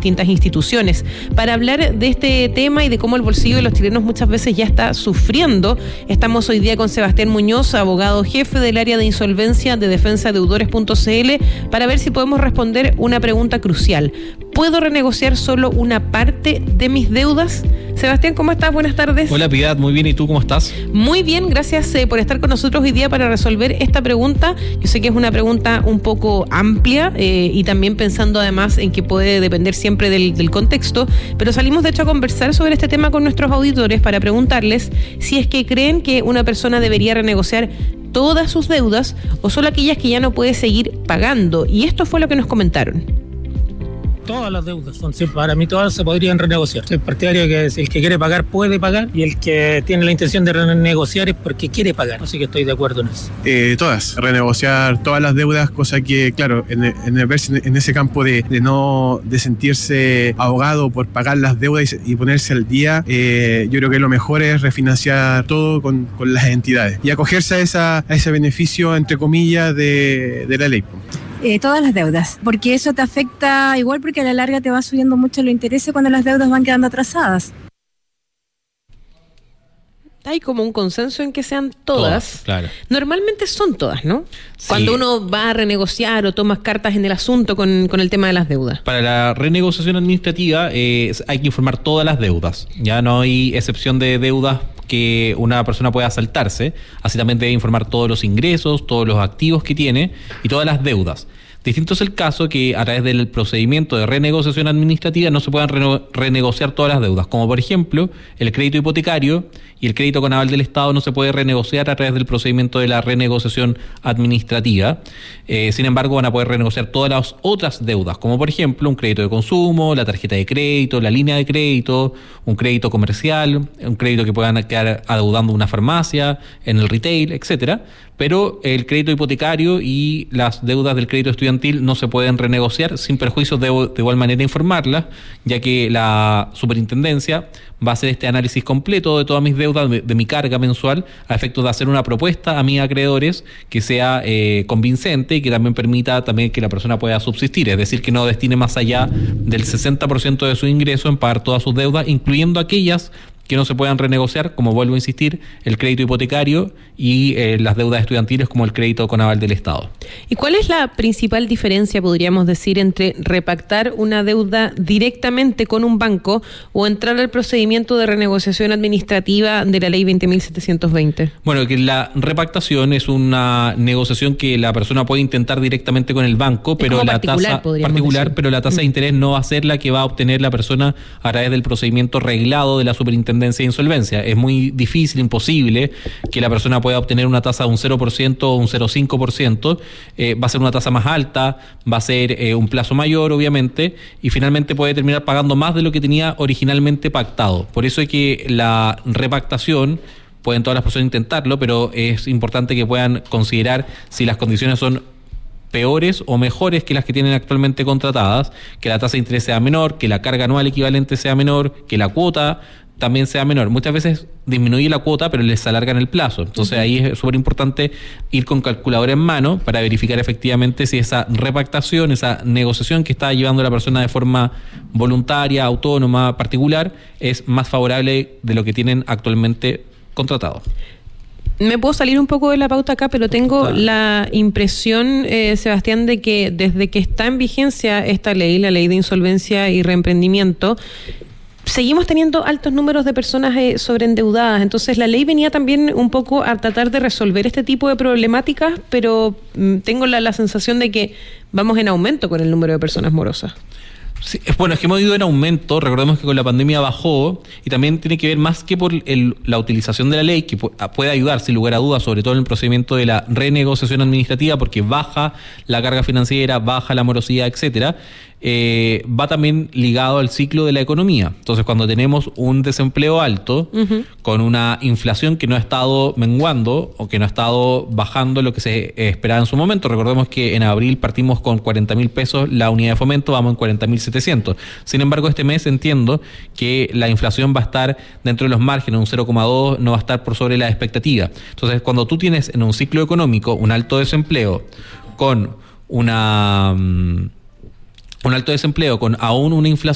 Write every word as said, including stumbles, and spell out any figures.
distintas instituciones. Para hablar de este tema y de cómo el bolsillo de los chilenos muchas veces ya está sufriendo, estamos hoy día con Sebastián Muñoz, abogado jefe del área de insolvencia de defensa deudores punto c l, para ver si podemos responder una pregunta crucial. ¿Puedo renegociar solo una parte de mis deudas? Sebastián, ¿cómo estás? Buenas tardes. Hola, Piedad, muy bien. ¿Y tú cómo estás? Muy bien, gracias eh, por estar con nosotros hoy día para resolver esta pregunta. Yo sé que es una pregunta un poco amplia eh, y también pensando además en que puede depender siempre del, del contexto, pero salimos de hecho a conversar sobre este tema con nuestros auditores para preguntarles si es que creen que una persona debería renegociar todas sus deudas o solo aquellas que ya no puede seguir pagando. Y esto fue lo que nos comentaron. Todas las deudas son, sí, para mí todas se podrían renegociar. Soy partidario que el que quiere pagar puede pagar y el que tiene la intención de renegociar es porque quiere pagar. Así que estoy de acuerdo en eso. Eh, todas, renegociar todas las deudas, cosa que, claro, en, en, el, en ese campo de, de no de sentirse ahogado por pagar las deudas y, y ponerse al día, eh, yo creo que lo mejor es refinanciar todo con, con las entidades y acogerse a, esa, a ese beneficio, entre comillas, de, de la ley. Eh, todas las deudas, porque eso te afecta igual porque a la larga te va subiendo mucho los intereses cuando las deudas van quedando atrasadas. Hay como un consenso en que sean todas. Todas, claro. Normalmente son todas, ¿no? Sí. Cuando uno va a renegociar o tomas cartas en el asunto con, con el tema de las deudas. Para la renegociación administrativa eh, hay que informar todas las deudas. Ya no hay excepción de deudas que una persona pueda saltarse. Así también debe informar todos los ingresos, todos los activos que tiene y todas las deudas. Distinto es el caso que a través del procedimiento de renegociación administrativa no se puedan rene- renegociar todas las deudas, como por ejemplo el crédito hipotecario y el crédito con aval del Estado no se puede renegociar a través del procedimiento de la renegociación administrativa. Eh, sin embargo, van a poder renegociar todas las otras deudas, como por ejemplo un crédito de consumo, la tarjeta de crédito, la línea de crédito, un crédito comercial, un crédito que puedan quedar adeudando una farmacia, en el retail, etcétera. Pero el crédito hipotecario y las deudas del crédito estudiantil no se pueden renegociar, sin perjuicio de, de igual manera informarlas, ya que la superintendencia va a hacer este análisis completo de todas mis deudas, de, de mi carga mensual, a efectos de hacer una propuesta a mis acreedores que sea eh, convincente y que también permita también que la persona pueda subsistir, es decir, que no destine más allá del sesenta por ciento de su ingreso en pagar todas sus deudas, incluyendo aquellas que no se puedan renegociar, como vuelvo a insistir, el crédito hipotecario y eh, las deudas estudiantiles como el crédito con aval del Estado. ¿Y cuál es la principal diferencia, podríamos decir, entre repactar una deuda directamente con un banco o entrar al procedimiento de renegociación administrativa de la ley veinte mil setecientos veinte? Bueno, que la repactación es una negociación que la persona puede intentar directamente con el banco, pero la tasa particular, pero la tasa de interés no va a ser la que va a obtener la persona a través del procedimiento reglado de la superintendencia de insolvencia. Es muy difícil, imposible que la persona pueda obtener una tasa de un cero por ciento o un cero coma cinco por ciento. Eh, va a ser una tasa más alta, va a ser eh, un plazo mayor, obviamente, y finalmente puede terminar pagando más de lo que tenía originalmente pactado. Por eso es que la repactación, pueden todas las personas intentarlo, pero es importante que puedan considerar si las condiciones son peores o mejores que las que tienen actualmente contratadas, que la tasa de interés sea menor, que la carga anual equivalente sea menor, que la cuota también sea menor. Muchas veces disminuye la cuota, pero les alargan el plazo. Entonces uh-huh. ahí es súper importante ir con calculadora en mano para verificar efectivamente si esa repactación, esa negociación que está llevando la persona de forma voluntaria, autónoma, particular, es más favorable de lo que tienen actualmente contratado. Me puedo salir un poco de la pauta acá, pero tengo claro. la impresión, eh, Sebastián, de que desde que está en vigencia esta ley, la ley de insolvencia y reemprendimiento, seguimos teniendo altos números de personas eh, sobreendeudadas. Entonces la ley venía también un poco a tratar de resolver este tipo de problemáticas, pero mm, tengo la, la sensación de que vamos en aumento con el número de personas morosas. Sí, bueno, es que hemos ido en aumento. Recordemos que con la pandemia bajó y también tiene que ver más que por el, la utilización de la ley, que puede ayudar sin lugar a dudas, sobre todo en el procedimiento de la renegociación administrativa, porque baja la carga financiera, baja la morosidad, etcétera. Eh, va también ligado al ciclo de la economía. Entonces, cuando tenemos un desempleo alto, uh-huh. con una inflación que no ha estado menguando o que no ha estado bajando lo que se esperaba en su momento, recordemos que en abril partimos con cuarenta mil pesos la unidad de fomento, vamos en cuarenta mil setecientos. Sin embargo, este mes entiendo que la inflación va a estar dentro de los márgenes, un cero coma dos, no va a estar por sobre la expectativa. Entonces, cuando tú tienes en un ciclo económico un alto desempleo con una... Um, un alto desempleo con aún una inflación